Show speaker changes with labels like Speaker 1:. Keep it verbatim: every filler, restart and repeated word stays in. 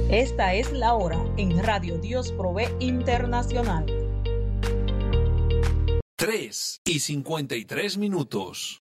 Speaker 1: Esta es la hora en Radio Dios Provee Internacional.
Speaker 2: tres y cincuenta y tres minutos.